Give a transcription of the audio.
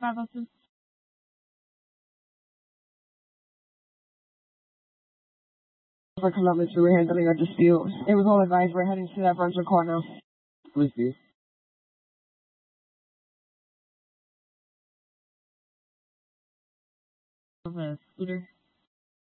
502. For Columbus, we were handling a dispute. It was all advised we're heading to that Brunswick court now. Please be. Of a scooter.